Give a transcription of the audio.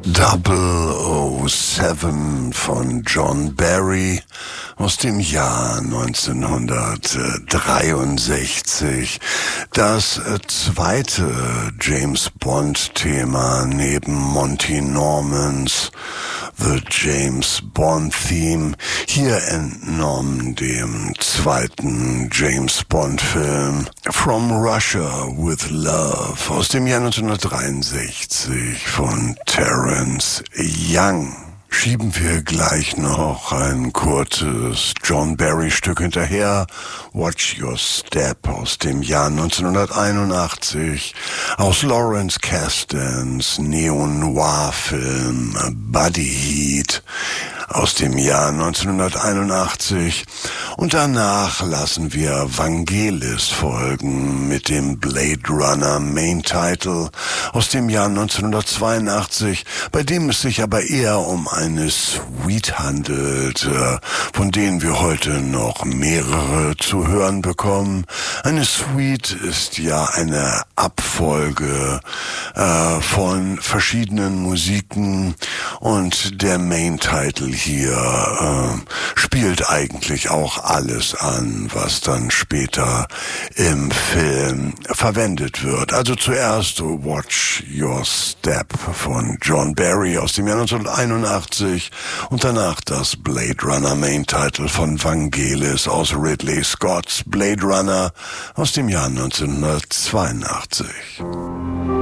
007 von John Barry aus dem Jahr 1963. Das zweite James-Bond-Thema neben Monty Normans The James Bond Theme, hier entnommen dem zweiten James Bond-Film From Russia with Love aus dem Jahr 1963 von Terence Young. Schieben wir gleich noch ein kurzes John Barry-Stück hinterher, Watch Your Step aus dem Jahr 1981, aus Lawrence Kasdans Neo-Noir-Film Body Heat aus dem Jahr 1981 und danach lassen wir Vangelis folgen mit dem Blade Runner Main Title aus dem Jahr 1982, bei dem es sich aber eher um eine Suite handelt, von denen wir heute noch mehrere zu hören bekommen. Eine Suite ist ja eine Abfolge von verschiedenen Musiken und der Main Title hier spielt eigentlich auch alles an, was dann später im Film verwendet wird. Also zuerst Watch Your Step von John Barry aus dem Jahr 1981 und danach das Blade Runner Main Title von Vangelis aus Ridley Scott's Blade Runner aus dem Jahr 1982.